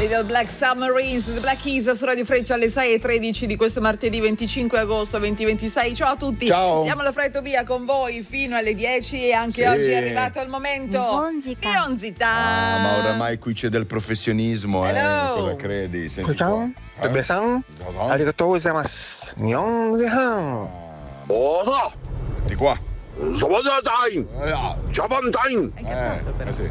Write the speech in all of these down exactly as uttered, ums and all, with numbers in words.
Little Black Submarines, The Black Keys su Radio Freccia alle sei e tredici di questo martedì venticinque agosto duemilaventisei. Ciao a tutti. Ciao. Siamo alla Frai Tobia con voi fino alle dieci e anche Sì. oggi è arrivato il momento Nihonzita. Ah, ma oramai qui c'è del professionismo, eh. Hello. Cosa credi? Senti Ciao, qua. Bebe-san, Zozo. arigatou gozaimasu. Nihonzi-han. 어서 Senti qua. 소바자 타임 Ah, 자반 타임 Eh, eh sì.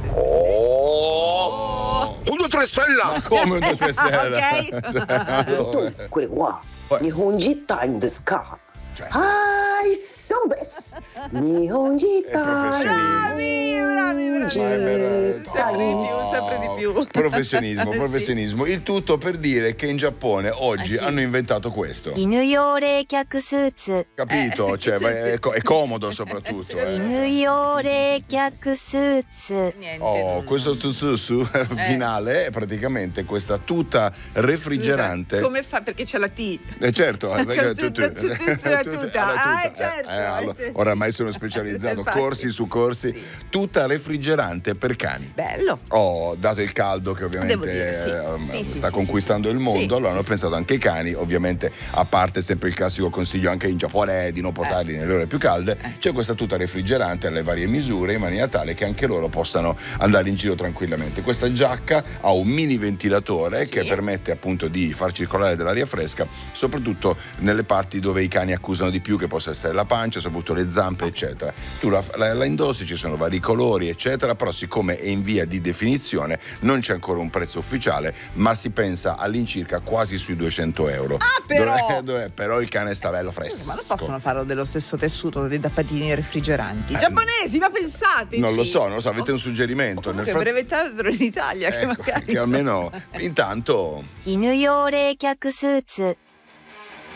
오 혼자 트레스텔라 Come un due tre stelle? Ok. これははい日本人タイムですか。 Cioè, はい、そうです。日本人タイム。 Bravi, bravi, bravi. Ma è vero. Sempre di più, sempre di più. Professionismo, Sì. professionismo. Il tutto per dire che in Giappone oggi Eh sì. hanno inventato questo. 犬用冷却スーツ Capito? Eh, Cioè, sì, va- sì. è, co- è comodo soprattutto. eh. 犬用冷却スーツ Niente. Oh, non- questo tutsu finale è praticamente questa tuta refrigerante. Scusa, come fa? Perché c'è la T. Eh certo, eh, perché Tutsu, tu- tutsu, tutsu, la tuta. alla Ah, certo. Eh, allora, oramai sono specializzato, Infatti. corsi su corsi, Sì. tuta refrigerante per cani. Bello. Oh, dato il caldo che ovviamente Devo dire, sì. eh, Sì, sì, sta sì, conquistando sì, il sì. mondo, Sì, allora sì, hanno sì. pensato anche ai cani, ovviamente a parte sempre il classico consiglio anche in Giappone di non portarli nelle ore più calde, c'è questa tuta refrigerante alle varie misure in maniera tale che anche loro possano andare in giro tranquillamente. Questa giacca ha un mini ventilatore Sì. che permette appunto di far circolare dell'aria fresca, soprattutto nelle parti dove i cani accusano di più, che possa essere la pancia, soprattutto le zampe, eccetera. Tu la, la, la indossi, ci sono vari colori, eccetera, però siccome è in via di definizione non c'è ancora un prezzo ufficiale, ma si pensa all'incirca quasi sui duecento euro. Ah, però! Dove- dove- però il cane sta bello fresco. Ma non possono farlo dello stesso tessuto dei tappatini refrigeranti. Giapponesi, ma pensate! Eh, Non lo so, non lo so, avete un suggerimento? Comunque frat- brevettatelo in Italia, che Ecco, magari. che almeno intanto 犬用冷却スーツ